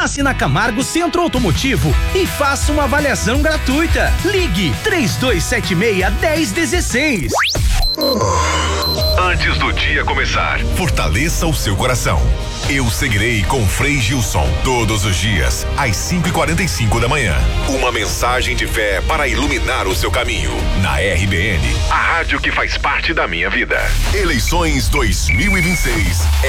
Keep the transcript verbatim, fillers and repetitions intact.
Passe na Camargo Centro Automotivo e faça uma avaliação gratuita. Ligue três dois sete seis, um zero um seis. Antes do dia começar, fortaleça o seu coração. Eu seguirei com Frei Gilson todos os dias, às cinco e quarenta e cinco da manhã. Uma mensagem de fé para iluminar o seu caminho. Na R B N, a rádio que faz parte da minha vida. Eleições dois mil e vinte e seis.